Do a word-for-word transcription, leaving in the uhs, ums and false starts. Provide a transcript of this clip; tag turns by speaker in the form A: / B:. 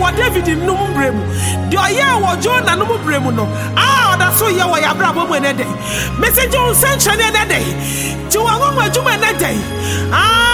A: wa David num bremu de oye wo Jonah num bremu no ah da so ye wo ya bra bo mu ne dey message on send chane ne dey ti wa ngo adwuma ne dey ah